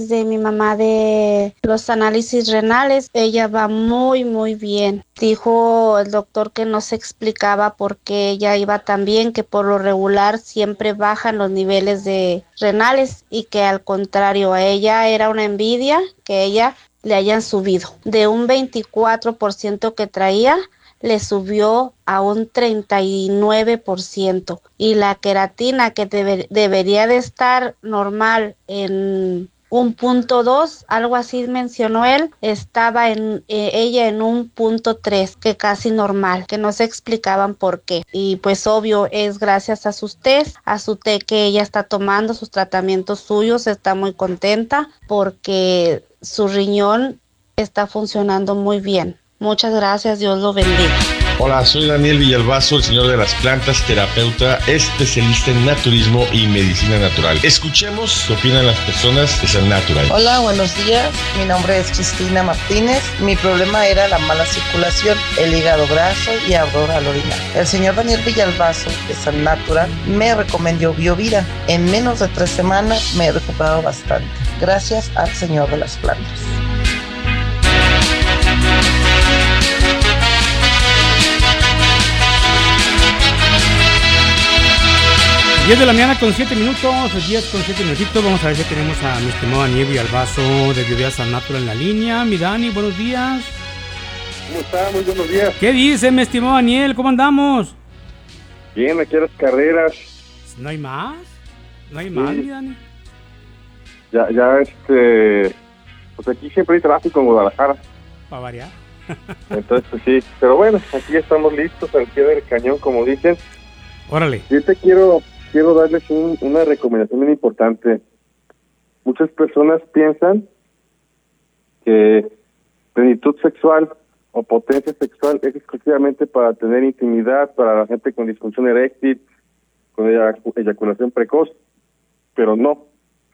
de mi mamá de los análisis renales, ella va muy bien. Dijo el doctor que no se explicaba por qué ella iba tan bien, que por lo regular siempre bajan los niveles de renales y que al contrario a ella era una envidia que ella le hayan subido. De un 24% que traía, le subió a un 39%. Y la queratina que debería de estar normal en 1.2, algo así mencionó él, estaba ella en 1.3, que casi normal, que no se explicaban por qué. Y pues obvio es gracias a sus test, a su té que ella está tomando, sus tratamientos suyos, está muy contenta porque su riñón está funcionando muy bien. Muchas gracias, Dios lo bendiga. Hola, soy Daniel Villalbazo, el señor de las plantas, terapeuta, especialista en naturismo y medicina natural. Escuchemos qué opinan las personas de San Natural. Hola, buenos días. Mi nombre es Cristina Martínez. Mi problema era la mala circulación, el hígado graso y ardor al orinar. El señor Daniel Villalbazo de San Natural me recomendó Biovida. En menos de 3 semanas me he recuperado bastante. Gracias al señor de las plantas. 10 de la mañana con 7 minutos, 10 con 7 minutitos. Vamos a ver si tenemos a mi estimado Daniel Villalbazo de Biovida San Natural en la línea. Mi Dani, buenos días. ¿Cómo está? Muy buenos días. ¿Qué dice, mi estimado Daniel? ¿Cómo andamos? Bien, aquí a las carreras. ¿No hay más? ¿No hay más, mi Dani? Ya, pues aquí siempre hay tráfico en Guadalajara. Para variar. Entonces, pues sí, pero bueno, aquí estamos listos al pie del cañón, como dicen. Órale. Yo te quiero darles una recomendación muy importante. Muchas personas piensan que plenitud sexual o potencia sexual es exclusivamente para tener intimidad, para la gente con disfunción eréctil, con eyaculación precoz, pero no.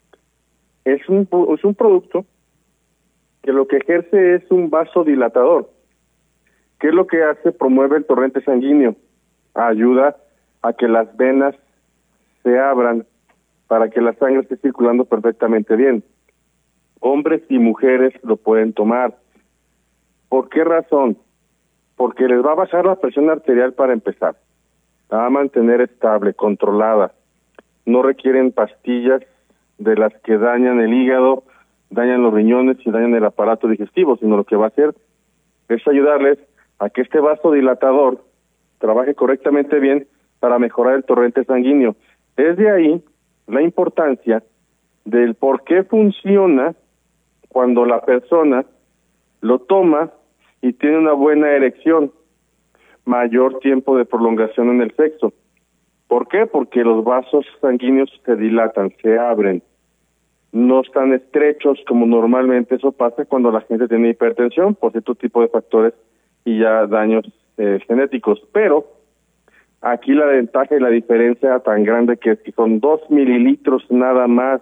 Es un producto que lo que ejerce es un vasodilatador. ¿Qué es lo que hace? Promueve el torrente sanguíneo, ayuda a que las venas se abran para que la sangre esté circulando perfectamente bien. Hombres y mujeres lo pueden tomar. ¿Por qué razón? Porque les va a bajar la presión arterial para empezar. La va a mantener estable, controlada. No requieren pastillas de las que dañan el hígado, dañan los riñones y dañan el aparato digestivo, sino lo que va a hacer es ayudarles a que este vasodilatador trabaje correctamente bien para mejorar el torrente sanguíneo. Es de ahí la importancia del por qué funciona cuando la persona lo toma y tiene una buena erección, mayor tiempo de prolongación en el sexo. ¿Por qué? Porque los vasos sanguíneos se dilatan, se abren, no están estrechos como normalmente eso pasa cuando la gente tiene hipertensión por cierto tipo de factores y ya daños genéticos. Pero aquí la ventaja y la diferencia tan grande que es que son 2 mililitros nada más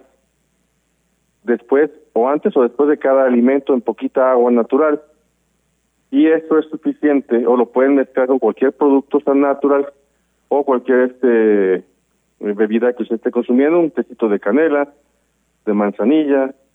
después o antes o después de cada alimento en poquita agua natural. Y esto es suficiente, o lo pueden mezclar con cualquier producto San Natural o cualquier bebida que usted esté consumiendo, un tecito de canela, de manzanilla,